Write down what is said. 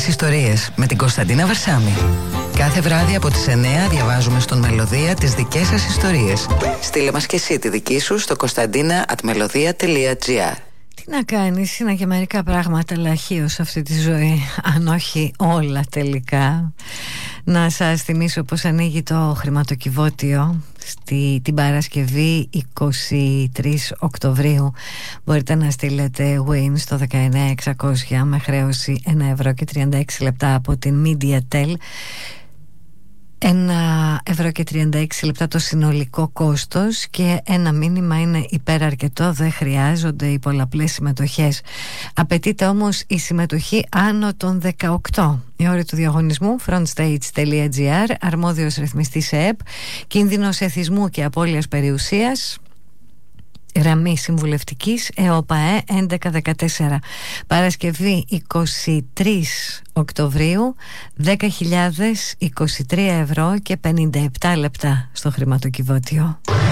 Δικές ιστορίες με την Κωνσταντίνα Βαρσάμη. Κάθε βράδυ από τις 9 διαβάζουμε στον Μελωδία τις δικές σας ιστορίες. Στείλε μας και εσύ τη δική σου στο konstantina@melodia.gr. Τι να κάνεις, είναι και μερικά πράγματα λαχίως αυτή τη ζωή, αν όχι όλα τελικά. Να σας θυμίσω πως ανοίγει το χρηματοκιβώτιο την Παρασκευή 23 Οκτωβρίου. Μπορείτε να στείλετε win στο 19600 με χρέωση 1 € και 36 λεπτά από την MediaTel. 1 € και 36 λεπτά το συνολικό κόστος και ένα μήνυμα είναι υπεραρκετό, δεν χρειάζονται οι πολλαπλές συμμετοχές. Απαιτείται όμως η συμμετοχή άνω των 18. Η όρη του διαγωνισμού frontstage.gr, αρμόδιος ρυθμιστής ΕΕΠ, κίνδυνος εθισμού και απώλειας περιουσίας. Γραμμή συμβουλευτικής ΕΟΠΑΕ 1114. Παρασκευή 23 Οκτωβρίου, 10.023 € και 57 λεπτά στο χρηματοκιβώτιο.